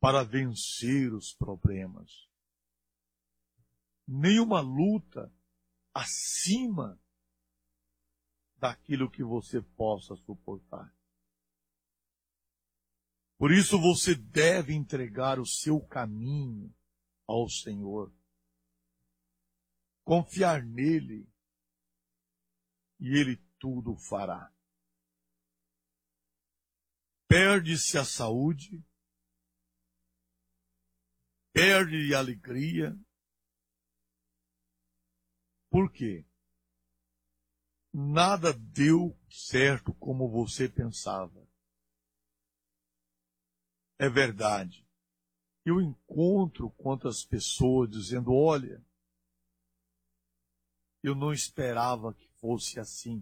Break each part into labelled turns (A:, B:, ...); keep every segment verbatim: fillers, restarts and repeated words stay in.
A: para vencer os problemas. Nenhuma luta acima daquilo que você possa suportar. Por isso você deve entregar o seu caminho ao Senhor. Confiar nele e ele tudo fará. Perde-se a saúde, perde a alegria. Por quê? Nada deu certo como você pensava. É verdade. Eu encontro quantas pessoas dizendo, olha, eu não esperava que fosse assim.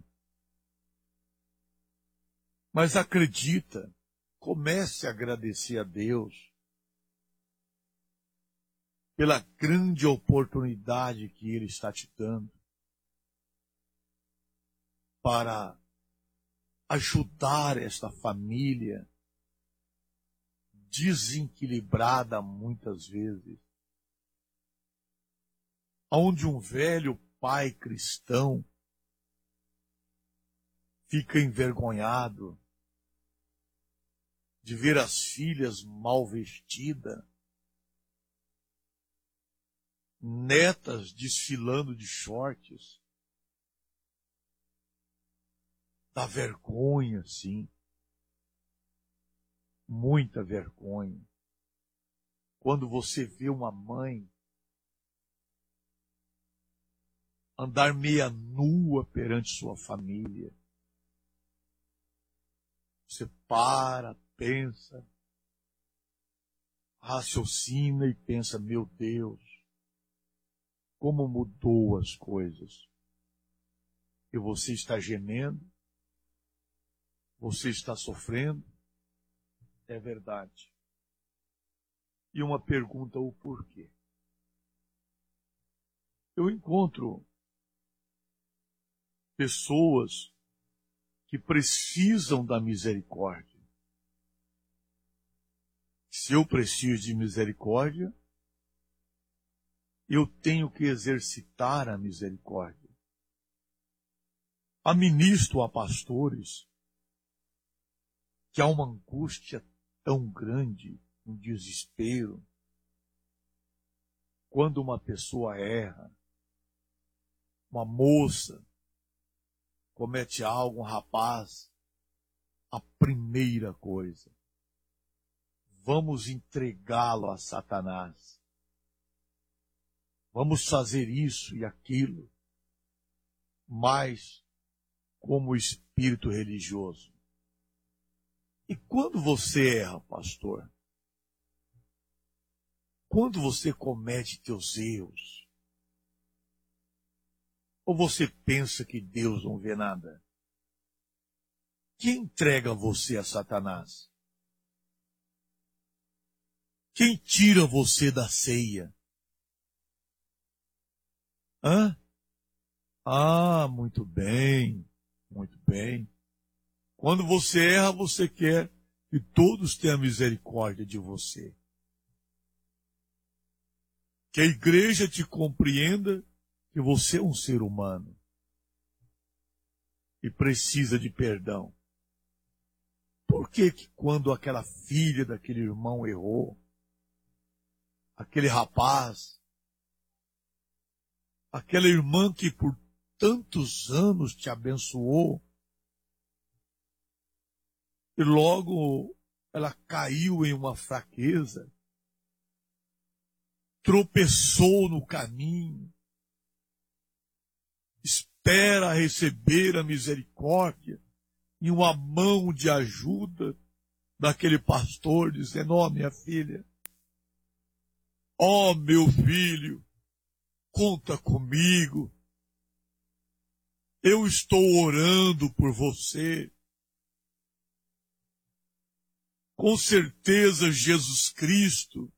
A: Mas acredita, comece a agradecer a Deus pela grande oportunidade que Ele está te dando para ajudar esta família desequilibrada muitas vezes, onde um velho pai cristão fica envergonhado de ver as filhas mal vestidas, netas desfilando de shorts. Dá vergonha, sim. Muita vergonha. Quando você vê uma mãe andar meia nua perante sua família, você para, pensa, raciocina e pensa, meu Deus, como mudou as coisas. E você está gemendo, você está sofrendo, é verdade. E uma pergunta, o porquê? Eu encontro pessoas que precisam da misericórdia. Se eu preciso de misericórdia, eu tenho que exercitar a misericórdia. Administro a pastores que há uma angústia tão grande, um desespero, quando uma pessoa erra, uma moça comete algo, um rapaz, a primeira coisa, vamos entregá-lo a Satanás. Vamos fazer isso e aquilo, mas como espírito religioso. E quando você erra, pastor? Quando você comete teus erros? Ou você pensa que Deus não vê nada? Quem entrega você a Satanás? Quem tira você da ceia? Hã? Ah, muito bem, muito bem. Quando você erra, você quer que todos tenham misericórdia de você. Que a igreja te compreenda que você é um ser humano e precisa de perdão. Por que que quando aquela filha daquele irmão errou, aquele rapaz, aquela irmã que por tantos anos te abençoou, e logo ela caiu em uma fraqueza, tropeçou no caminho, espera receber a misericórdia e uma mão de ajuda daquele pastor dizendo, ó, minha filha, ó, meu filho, conta comigo, eu estou orando por você. Com certeza Jesus Cristo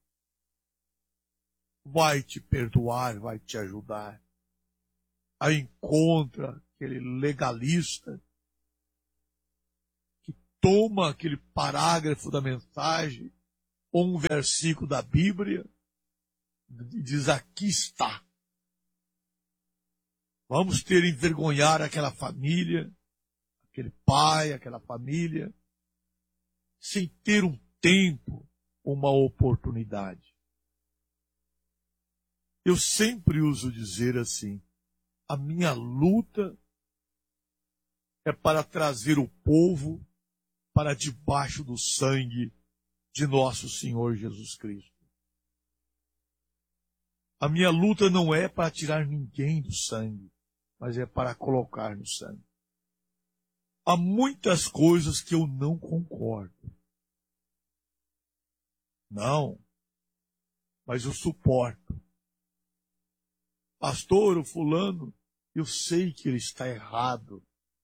A: vai te perdoar, vai te ajudar. Aí encontra aquele legalista que toma aquele parágrafo da mensagem ou um versículo da Bíblia e diz: aqui está. Vamos ter envergonhar aquela família, aquele pai, aquela família, sem ter um tempo, uma oportunidade. Eu sempre uso dizer assim: a minha luta é para trazer o povo para debaixo do sangue de nosso Senhor Jesus Cristo. A minha luta não é para tirar ninguém do sangue, mas é para colocar no sangue. Há muitas coisas que eu não concordo. Não, mas eu suporto. Pastor, o fulano, eu sei que ele está errado.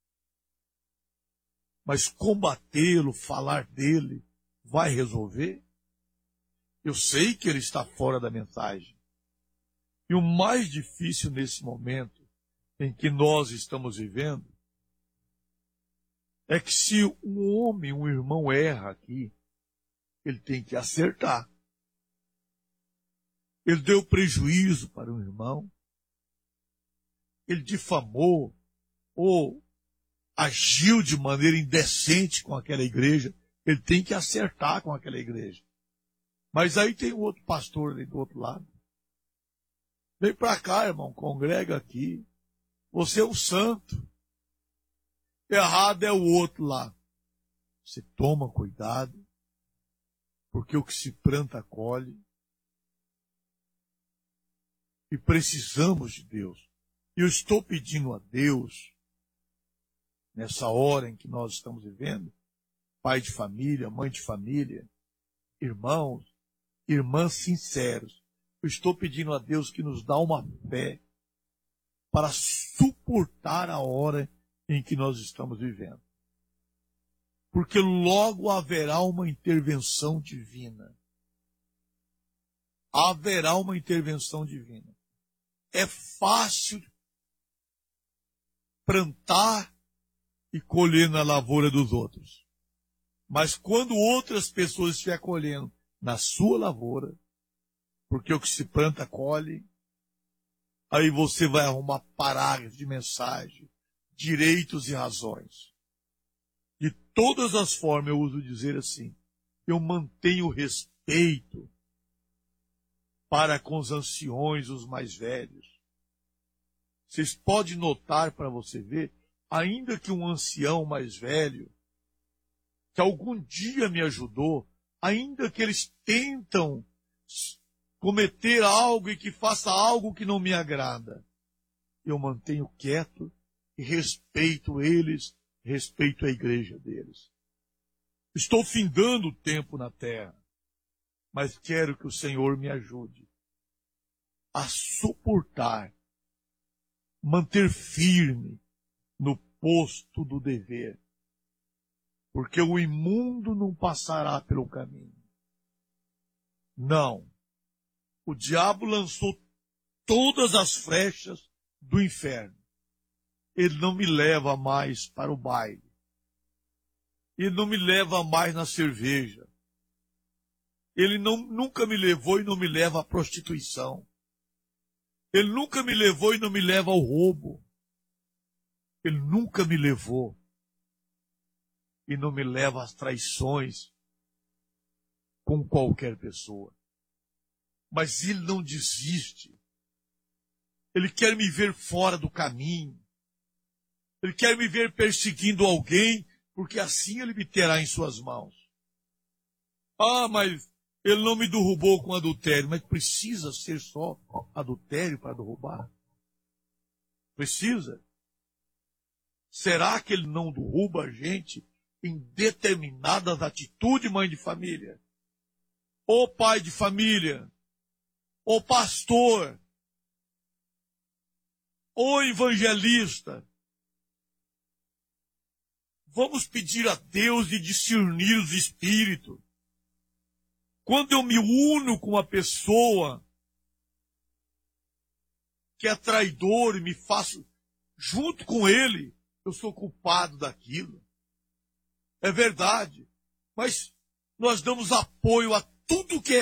A: Mas combatê-lo, falar dele, vai resolver? Eu sei que ele está fora da mensagem. E o mais difícil nesse momento em que nós estamos vivendo é que se um homem, um irmão erra aqui, ele tem que acertar. Ele deu prejuízo para um irmão, ele difamou ou agiu de maneira indecente com aquela igreja, ele tem que acertar com aquela igreja. Mas aí tem um outro pastor ali do outro lado. Vem para cá, irmão, congrega aqui. Você é um santo. Errado é o outro lá. Você toma cuidado, porque o que se planta colhe. E precisamos de Deus. E eu estou pedindo a Deus, nessa hora em que nós estamos vivendo, pai de família, mãe de família, irmãos, irmãs sinceros, eu estou pedindo a Deus que nos dá uma fé para suportar a hora em que nós estamos vivendo. Porque logo haverá uma intervenção divina. Haverá uma intervenção divina. É fácil plantar e colher na lavoura dos outros. Mas quando outras pessoas estiverem colhendo na sua lavoura, porque o que se planta colhe, aí você vai arrumar parágrafos de mensagem, direitos e razões. De todas as formas, eu uso dizer assim, eu mantenho respeito para com os anciões, os mais velhos. Vocês podem notar para você ver, ainda que um ancião mais velho, que algum dia me ajudou, ainda que eles tentam cometer algo e que faça algo que não me agrada, eu mantenho quieto e respeito eles, respeito a igreja deles. Estou findando o tempo na terra, mas quero que o Senhor me ajude a suportar, manter firme no posto do dever, porque o imundo não passará pelo caminho. Não. O diabo lançou todas as flechas do inferno. Ele não me leva mais para o baile. Ele não me leva mais na cerveja. Ele não, nunca me levou e não me leva à prostituição. Ele nunca me levou e não me leva ao roubo. Ele nunca me levou e não me leva às traições com qualquer pessoa. Mas ele não desiste. Ele quer me ver fora do caminho. Ele quer me ver perseguindo alguém, porque assim ele me terá em suas mãos. Ah, mas ele não me derrubou com adultério. Mas precisa ser só adultério para derrubar? Precisa? Será que ele não derruba a gente em determinadas atitudes, mãe de família? Ou pai de família? Ou pastor? Ou evangelista? Vamos pedir a Deus de discernir os espíritos. Quando eu me uno com uma pessoa que é traidor e me faço junto com ele, eu sou culpado daquilo. É verdade. Mas nós damos apoio a tudo que é